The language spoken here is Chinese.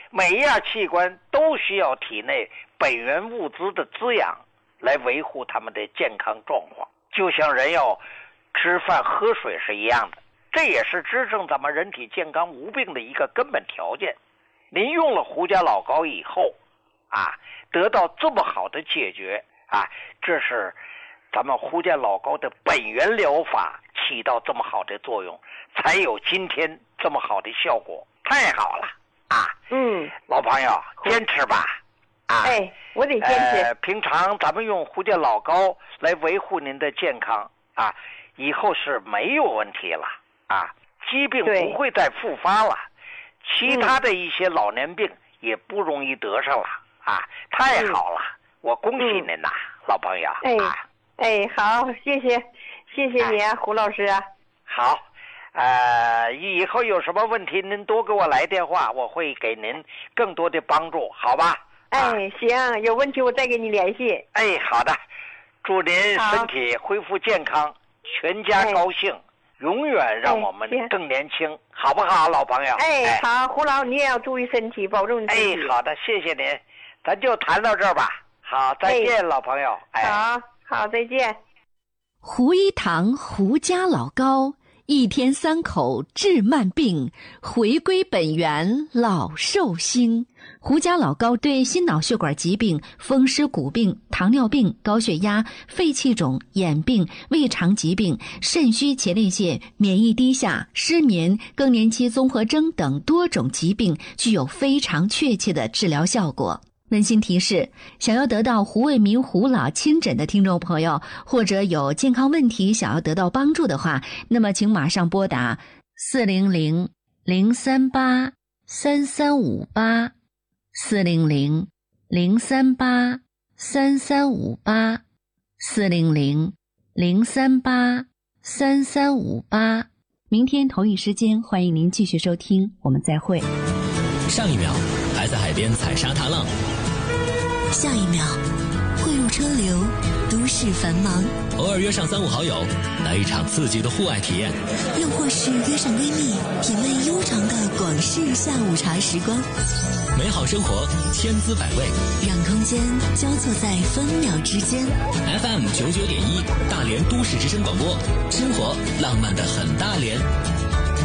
每一样器官都需要体内本源物质的滋养来维护他们的健康状况，就像人要吃饭喝水是一样的，这也是支撑咱们人体健康无病的一个根本条件。您用了胡家老膏以后得到这么好的解决这是咱们胡家老膏的本源疗法起到这么好的作用，才有今天这么好的效果，太好了老朋友坚持吧我得坚持。 平常咱们用胡家老膏来维护您的健康以后是没有问题了疾病不会再复发了，其他的一些老年病也不容易得上了太好了，我恭喜您呐老朋友好，谢谢你胡老师好以后有什么问题您多给我来电话，我会给您更多的帮助，好吧行，有问题我再给你联系好的，祝您身体恢复健康，全家高兴永远让我们更年轻好不好老朋友好，胡老你也要注意身体，保重身体好的，谢谢您，咱就谈到这儿吧，好，再见老朋友好，再见。 胡一堂胡家老膏，一天3口治慢病，回归本源老寿星。胡家老膏对心脑血管疾病、风湿骨病、糖尿病、高血压、肺气肿、眼病、胃肠疾病、肾虚前列腺、免疫低下、失眠、更年期综合征等多种疾病具有非常确切的治疗效果。温馨提示，想要得到胡卫民胡老亲诊的听众朋友，或者有健康问题想要得到帮助的话，那么请马上拨打400-038-3358 400-038-3358 400-038-3358。明天同一时间，欢迎您继续收听，我们再会。 上一秒还在海边踩沙踏浪， 下一秒汇入车流，都市繁忙。 偶尔约上3、5好友，来一场刺激的户外体验， 又或是约上闺蜜，品味悠长的广式下午茶时光。 美好生活千姿百味， 让空间交错在分秒之间。 FM 99.1大连都市之声广播，生活浪漫的很大连。